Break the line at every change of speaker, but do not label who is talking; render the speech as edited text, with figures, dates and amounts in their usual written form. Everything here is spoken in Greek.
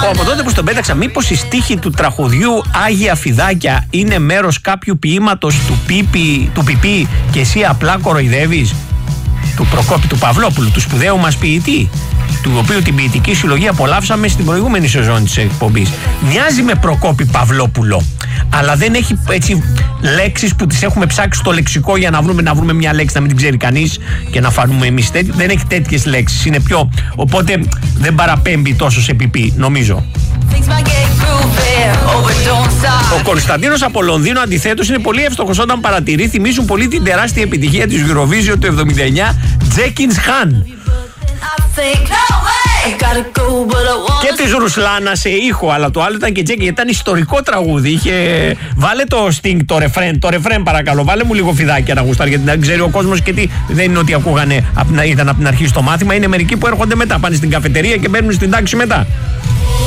από τότε που στον πέταξα, μήπως η στίχη του τραγουδιού Άγια Φιδάκια είναι μέρος κάποιου ποίηματος του Πιπί και εσύ απλά κοροϊδεύεις? Του Προκόπη του Παυλόπουλου, του σπουδαίου μας ποιητή, του οποίου την ποιητική συλλογή απολαύσαμε στην προηγούμενη σεζόν της εκπομπής. Μοιάζει με Προκόπη Παυλόπουλο, αλλά δεν έχει έτσι λέξεις που τις έχουμε ψάξει στο λεξικό για να βρούμε μια λέξη να μην την ξέρει κανείς και να φανούμε εμείς. Δεν έχει τέτοιες λέξεις, είναι πιο, οπότε δεν παραπέμπει τόσο σε πιπί, νομίζω. Ο Κωνσταντίνος από Λονδίνο αντιθέτως είναι πολύ εύστοχος όταν παρατηρεί, θυμίζουν πολύ την τεράστια επιτυχία της Eurovision του 79, Jenkins Khan. Και της Ρουσλάνα σε ήχο, αλλά το άλλο ήταν και Τζέκι, ήταν ιστορικό τραγούδι. Είχε... Βάλε το Sting, το ρεφρέν παρακαλώ. Βάλε μου λίγο φιδάκια να γουστάρει, γιατί δεν ξέρει ο κόσμος και τι. Δεν είναι ότι ακούγανε, ήταν από την αρχή στο μάθημα. Είναι μερικοί που έρχονται μετά, πάνε στην καφετερία και μπαίνουν στην τάξη μετά.